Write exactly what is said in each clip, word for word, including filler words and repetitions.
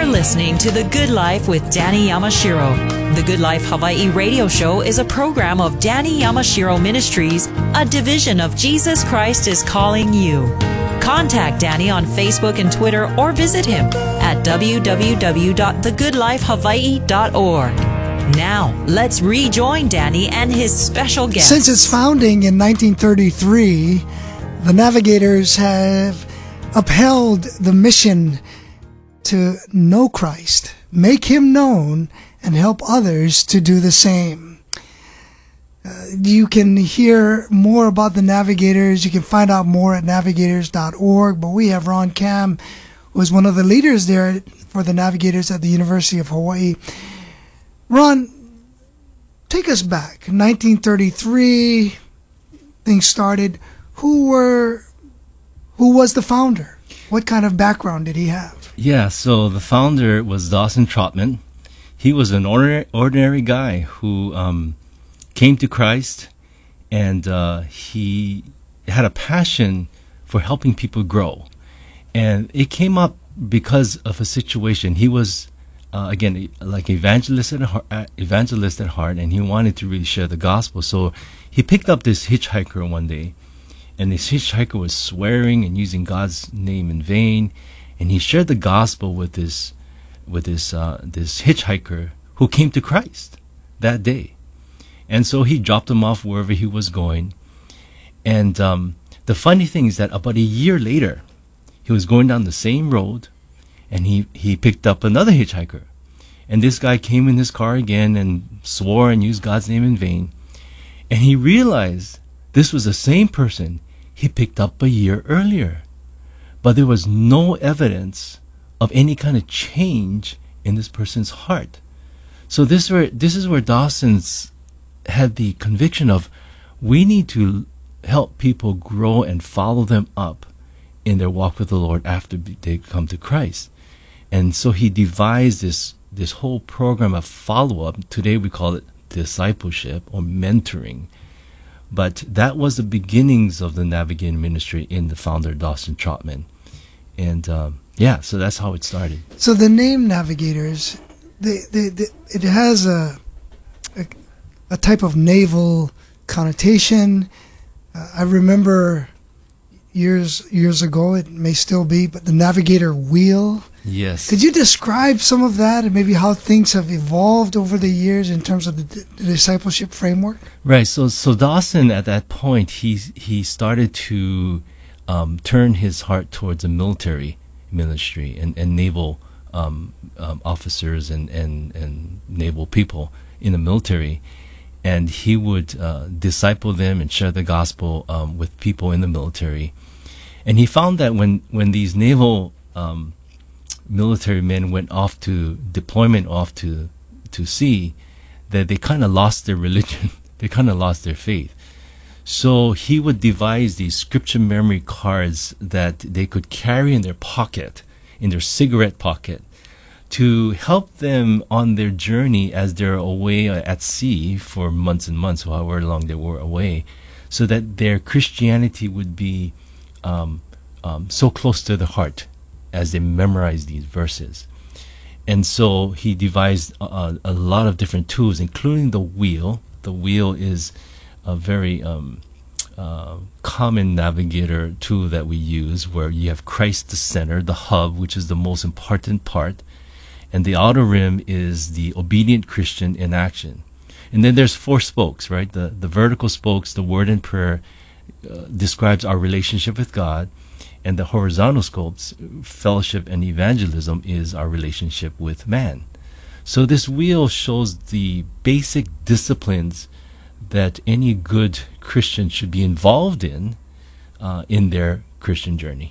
You're listening to The Good Life with Danny Yamashiro. The Good Life Hawaii radio show is a program of Danny Yamashiro Ministries, a division of Jesus Christ is Calling You. Contact Danny on Facebook and Twitter or visit him at w w w dot the good life hawaii dot org. Now, let's rejoin Danny and his special guest. Since its founding in nineteen thirty-three, the Navigators have upheld the mission to know Christ, make Him known, and help others to do the same. Uh, you can hear more about the Navigators. You can find out more at navigators dot org. But we have Ron Kam, who is one of the leaders there for the Navigators at the University of Hawaii. Ron, take us back. nineteen thirty-three, things started. Who were, who was the founder? What kind of background did he have? Yeah, so the founder was Dawson Trotman. He was an ordinary, ordinary guy who um, came to Christ, and uh, he had a passion for helping people grow. And it came up because of a situation. He was, uh, again, like evangelist at, heart, evangelist at heart, and he wanted to really share the gospel. So he picked up this hitchhiker one day, and this hitchhiker was swearing and using God's name in vain. And he shared the gospel with this, with this, uh, this hitchhiker who came to Christ that day. And so he dropped him off wherever he was going. And um, the funny thing is that about a year later, he was going down the same road, and he, he picked up another hitchhiker. And this guy came in his car again and swore and used God's name in vain. And he realized this was the same person he picked up a year earlier. But there was no evidence of any kind of change in this person's heart. So this where this is where Dawson's had the conviction of, we need to help people grow and follow them up in their walk with the Lord after they come to Christ. And so he devised this this whole program of follow-up. Today we call it discipleship or mentoring. But that was the beginnings of the Navigator ministry in the founder, Dawson Trotman. And um, yeah, so that's how it started. So the name Navigators, they, they, they, it has a, a a type of naval connotation. Uh, I remember years years ago, it may still be, but the Navigator wheel. Yes. Could you describe some of that and maybe how things have evolved over the years in terms of the, the discipleship framework? Right. So so Dawson at that point, he he started to Um, turn his heart towards the military ministry and, and naval um, um, officers and, and, and naval people in the military. And he would uh, disciple them and share the gospel um, with people in the military. And he found that when, when these naval um, military men went off to deployment, off to, to sea, that they kind of lost their religion. They kind of lost their faith. So he would devise these scripture memory cards that they could carry in their pocket, in their cigarette pocket, to help them on their journey as they're away at sea for months and months, however long they were away, so that their Christianity would be um, um, so close to the heart as they memorize these verses. And so he devised a, a lot of different tools, including the wheel. The wheel is a very um, uh, common navigator tool that we use, where you have Christ the center, the hub, which is the most important part, and the outer rim is the obedient Christian in action. And then there's four spokes, right? The the vertical spokes, the word and prayer, uh, describes our relationship with God, and the horizontal spokes, fellowship and evangelism, is our relationship with man. So this wheel shows the basic disciplines that any good Christian should be involved in uh, in their Christian journey.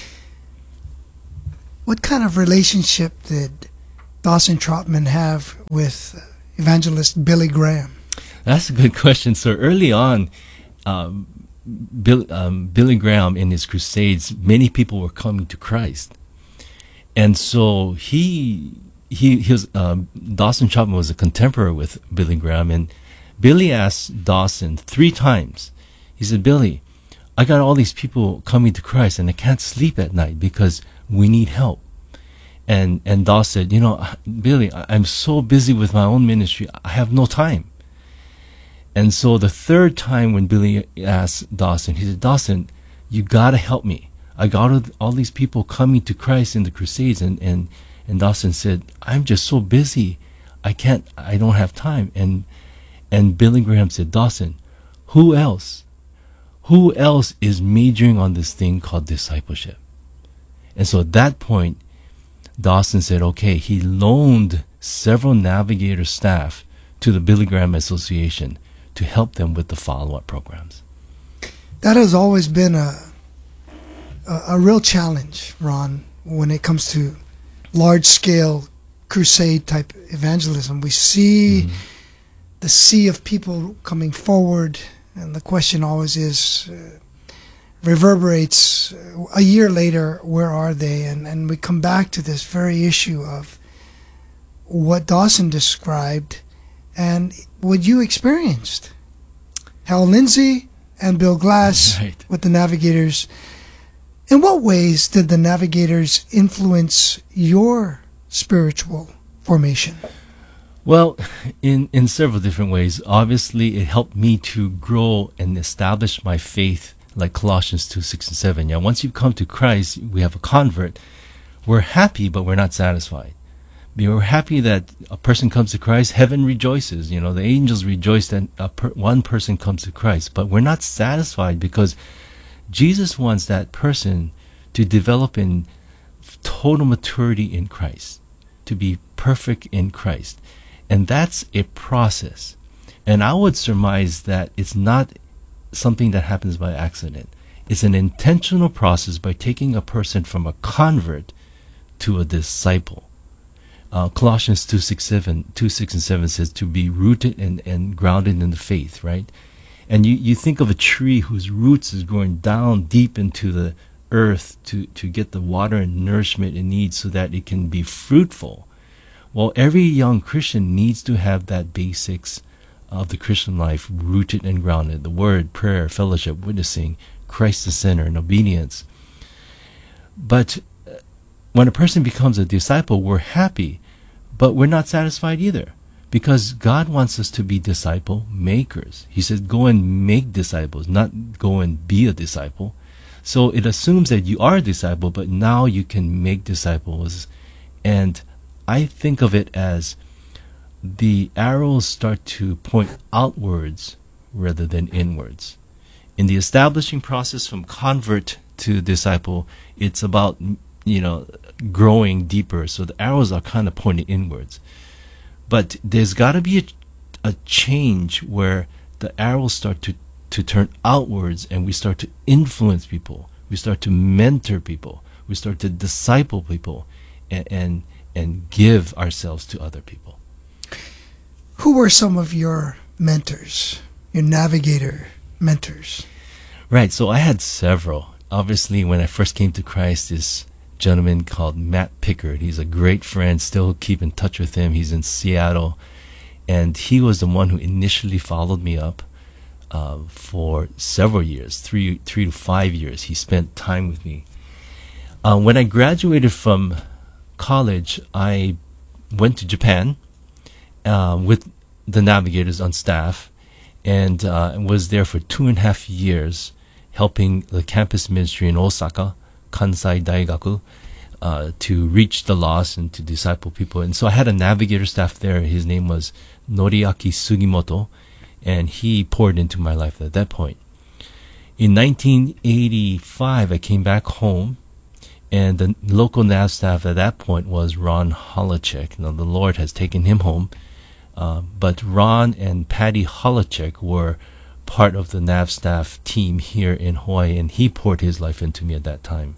What kind of relationship did Dawson Trotman have with evangelist Billy Graham? That's a good question. So early on, um, Bill, um, Billy Graham in his crusades, many people were coming to Christ. And so he, he, he was, um, Dawson Trotman was a contemporary with Billy Graham, and Billy asked Dawson three times. He said, Billy, I got all these people coming to Christ and I can't sleep at night because we need help. And and Doss said, you know, Billy, I- I'm so busy with my own ministry, I have no time. And so the third time when Billy asked Dawson, he said, Dawson, you gotta help me. I got all- all these people coming to Christ in the crusades. And, and, and Dawson said, I'm just so busy. I can't, I don't have time. And, and Billy Graham said, Dawson, who else? Who else is majoring on this thing called discipleship? And so at that point, Dawson said, okay, he loaned several Navigator staff to the Billy Graham Association to help them with the follow-up programs. That has always been a, a a real challenge, Ron, when it comes to large-scale crusade-type evangelism. We see mm-hmm. the sea of people coming forward, and the question always is, uh, reverberates uh, a year later, where are they? And, and we come back to this very issue of what Dawson described and what you experienced. Hal Lindsey and Bill Glass right. with the Navigators. In what ways did the Navigators influence your spiritual formation? Well, in, in several different ways. Obviously, it helped me to grow and establish my faith, like Colossians two, six, and seven. Yeah, once you come to Christ, we have a convert. We're happy, but we're not satisfied. We're happy that a person comes to Christ. Heaven rejoices. You know, the angels rejoice that a per- one person comes to Christ. But we're not satisfied because Jesus wants that person to develop in total maturity in Christ, to be perfect in Christ. And that's a process. And I would surmise that it's not something that happens by accident. It's an intentional process by taking a person from a convert to a disciple. Uh, Colossians two, six, seven, two, six, and seven says to be rooted and, and grounded in the faith, right? And you, you think of a tree whose roots is going down deep into the earth to, to get the water and nourishment it needs so that it can be fruitful. Well, every young Christian needs to have that basics of the Christian life rooted and grounded. The word, prayer, fellowship, witnessing, Christ the center, and obedience. But when a person becomes a disciple, we're happy, but we're not satisfied either, because God wants us to be disciple makers. He says, go and make disciples, not go and be a disciple. So it assumes that you are a disciple, but now you can make disciples. And I think of it as the arrows start to point outwards rather than inwards. In the establishing process from convert to disciple, it's about, you know, growing deeper. So the arrows are kind of pointing inwards. But there's got to be a, a change where the arrows start to, to turn outwards and we start to influence people. We start to mentor people. We start to disciple people and, and, and give ourselves to other people. Who were some of your mentors, your Navigator mentors? Right. So I had several. Obviously, when I first came to Christ, this gentleman called Matt Pickard. He's a great friend, still keep in touch with him. He's in Seattle. And he was the one who initially followed me up uh, for several years, three three to five years. He spent time with me. Uh, when I graduated from college, I went to Japan uh, with the Navigators on staff and uh, was there for two and a half years helping the campus ministry in Osaka, Kansai Daigaku, uh, to reach the lost and to disciple people. And so I had a Navigator staff there. His name was Noriaki Sugimoto, and he poured into my life at that point. In nineteen eighty-five, I came back home, and the local Nav staff at that point was Ron Holacek. Now, the Lord has taken him home, uh, but Ron and Patty Holacek were part of the Nav staff team here in Hawaii, and he poured his life into me at that time.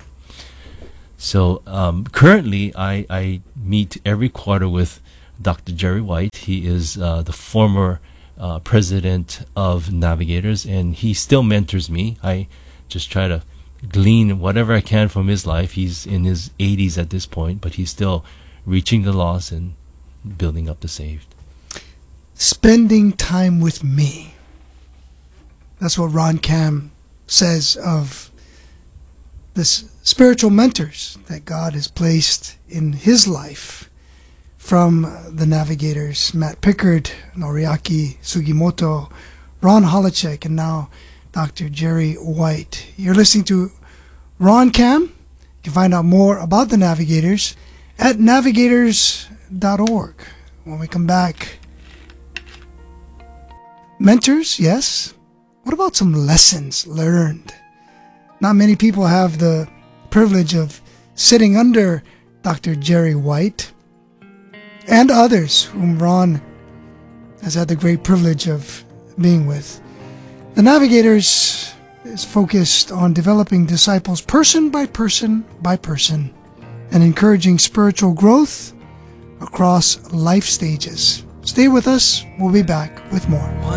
So um, currently, I, I meet every quarter with Doctor Jerry White. He is uh, the former uh, president of Navigators, and he still mentors me. I just try to glean whatever I can from his life. He's in his eighties at this point, but he's still reaching the lost and building up the saved. Spending time with me. That's what Ron Cam says of this spiritual mentors that God has placed in his life from the Navigators, Matt Pickard, Noriaki Sugimoto, Ron Holacek, and now Doctor Jerry White. You're listening to Ron Cam. You can find out more about the Navigators at navigators dot org. When we come back, mentors, yes. What about some lessons learned? Not many people have the privilege of sitting under Doctor Jerry White and others whom Ron has had the great privilege of being with. The Navigators is focused on developing disciples person by person by person and encouraging spiritual growth across life stages. Stay with us. We'll be back with more.